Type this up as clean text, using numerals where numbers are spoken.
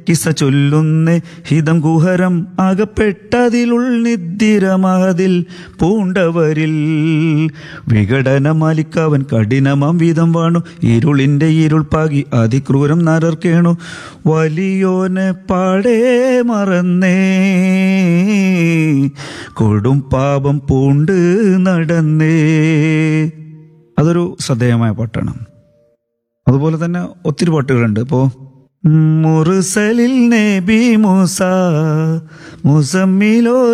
കിസ ചൊല്ലുന്നേ ഹിതം കുഹരം അകപ്പെട്ടതിലുൾനിദ്ദിരമഹതിൽ പൂണ്ടവരിൽ വിഘടനമാലിക്കവൻ കഠിനമാം വീതം വാണു ഇരുളിന്റെ ഇരുൾ പാകി അതിക്രൂരം നരർക്കേണു വലിയോനെ പാടേ മറന്നേ കൊടും പാപം പൂണ്ട് നടന്നേ. അതൊരു ശ്രദ്ധേയമായ പാട്ടാണ്. അതുപോലെ തന്നെ ഒത്തിരി പാട്ടുകളുണ്ട്. ഇപ്പോൾ മുർസലിൽ നബി മൂസ മുസമ്മിലോ